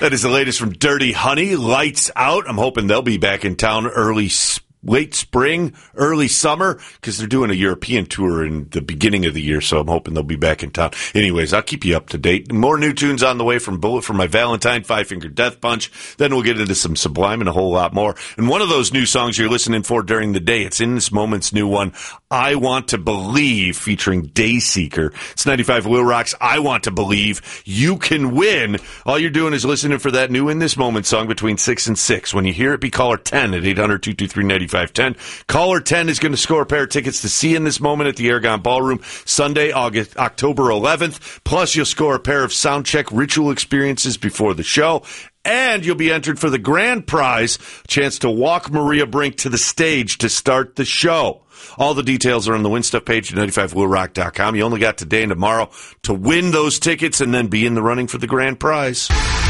That is the latest from Dirty Honey. Lights Out. I'm hoping they'll be back in town late spring, early summer, because they're doing a European tour in the beginning of the year, so I'm hoping they'll be back in town. Anyways, I'll keep you up to date. More new tunes on the way from Bullet for My Valentine, Five Finger Death Punch. Then we'll get into some Sublime and a whole lot more. And one of those new songs you're listening for during the day, it's In This Moment's new one, I Want to Believe, featuring Dayseeker. It's 95 Wheel Rock's I Want to Believe. You can win. All you're doing is listening for that new In This Moment song between 6 and 6. When you hear it, be caller 10 at 800-223-9510. Caller 10 is going to score a pair of tickets to see In This Moment at the Aragon Ballroom Sunday, October 11th. Plus, you'll score a pair of Soundcheck ritual experiences before the show. And you'll be entered for the grand prize, chance to walk Maria Brink to the stage to start the show. All the details are on the Win Stuff page at 95wheelrock.com. You only got today and tomorrow to win those tickets and then be in the running for the grand prize.